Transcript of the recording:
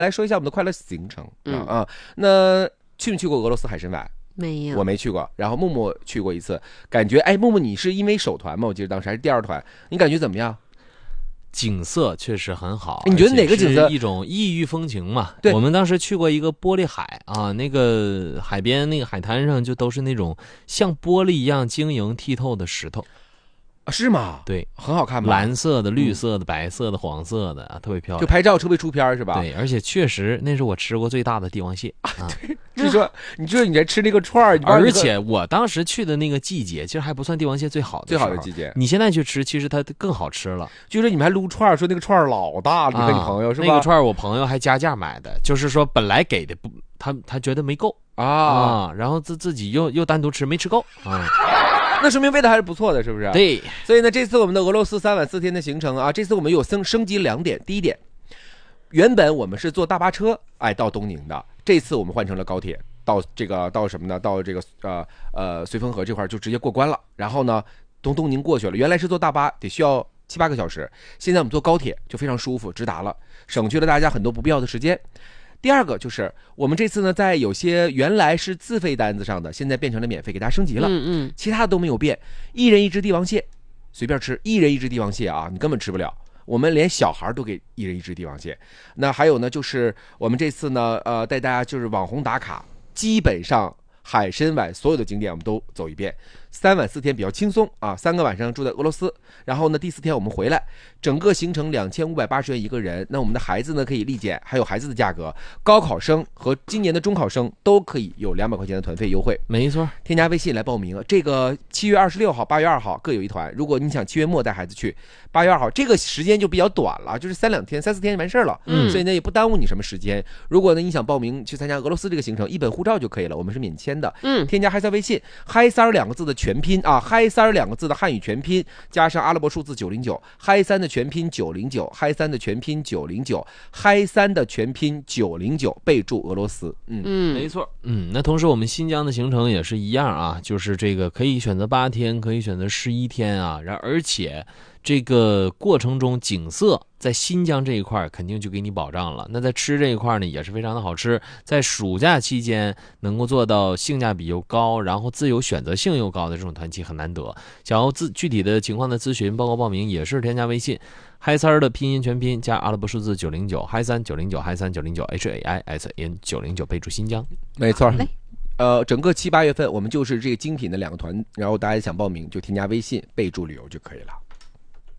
来说一下我们的快乐行程那去没去过俄罗斯海参崴？ 没有， 我没去过。然后木木去过一次，感觉木木你是因为首团吗？我记得当时还是第二团，你感觉怎么样？ 景色确实很好， 你觉得哪个景色？ 一种异域风情嘛。 对， 我们当时去过一个玻璃海啊，那个海边那个海滩上就都是那种像玻璃一样晶莹剔透的石头。 是吗？ 对， 很好看吗？ 蓝色的、绿色的、白色的、黄色的啊，特别漂亮。 就拍照特别出片是吧？ 对，而且确实那是我吃过最大的帝王蟹啊。 对，据说你在吃那个串儿， 而且我当时去的那个季节，其实还不算帝王蟹最好的季节。 你现在去吃，其实它更好吃了。 据说你们还撸串儿，说那个串儿老大了，你跟你朋友是吧？ 那个串儿我朋友还加价买的，就是说本来给的不，他觉得没够啊，然后自己又单独吃没吃够啊。 那说明味道还是不错的，是不是？ 对， 所以呢，这次我们的俄罗斯3晚4天的行程啊，这次我们有升级2点。第一点，原本我们是坐大巴车到东宁的，这次我们换成了高铁，到什么呢？到这个绥芬河这块就直接过关了。然后呢，从东宁过去了，原来是坐大巴得需要7-8个小时，现在我们坐高铁就非常舒服，直达了，省去了大家很多不必要的时间。第二个就是我们这次呢，在有些原来是自费单子上的，现在变成了免费，给大家升级了。其他的都没有变，一人一只帝王蟹，随便吃，一人一只帝王蟹啊，你根本吃不了。我们连小孩都给一人一只帝王蟹。那还有呢，就是我们这次呢，带大家就是网红打卡，基本上海参崴所有的景点我们都走一遍。3晚4天比较轻松啊，3个晚上住在俄罗斯，然后呢第4天我们回来，整个行程2580元一个人。那我们的孩子呢可以立减，还有孩子的价格，高考生和今年的中考生都可以有200块钱的团费优惠。 没错， 添加微信来报名。这个7月26号、8月2号各有一团。如果你想7月末带孩子去，8月2号这个时间就比较短了，就是3-4天就完事儿了。所以呢也不耽误你什么时间。如果呢你想报名去参加俄罗斯这个行程，一本护照就可以了，我们是免签的。添加嗨三微信，嗨三2个字的全拼啊，嗨三2个字的汉语全拼加上阿拉伯数字909，嗨三的全拼909，嗨三的全拼909，嗨三的全拼909，备注俄罗斯。 没错。那同时我们新疆的行程也是一样啊，就是这个可以选择8天，可以选择11天啊，而且这个过程中景色在新疆这一块肯定就给你保障了。那在吃这一块呢也是非常的好吃，在暑假期间能够做到性价比又高，然后自由选择性又高的这种团期很难得。想要具体的情况的咨询包括报名，也是添加微信嗨三的拼音全拼加阿拉伯数字909，嗨三909，嗨三909 HAISN 909，备注新疆。 没错。整个7-8月份我们就是这个精品的2个团，然后大家想报名就添加微信备注旅游就可以了。